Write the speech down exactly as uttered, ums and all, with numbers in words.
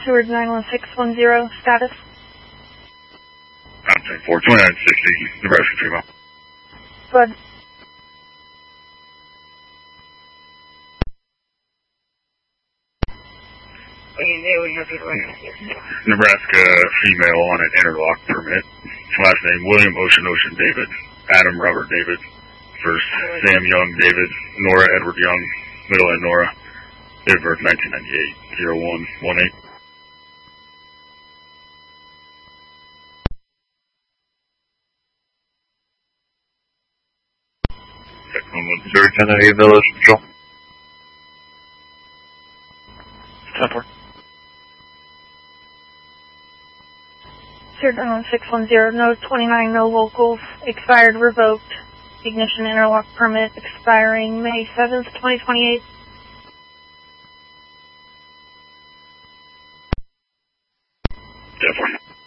Seward nine one six one zero, status? nine ten four, twenty-nine sixty, Nebraska three mile. Good. Nebraska female on an interlock permit. Last name William Ocean Ocean David. Adam Robert David. First Sam Young David. Nora Edward Young. Middle name Nora. Date of birth nineteen ninety-eight. zero one one eight. Missouri ten ninety-eight Village Patrol. ten four. Seward nine one six one zero, no twenty-nine, no locals, expired, revoked. Ignition interlock permit expiring May seventh, twenty twenty-eight. ten four.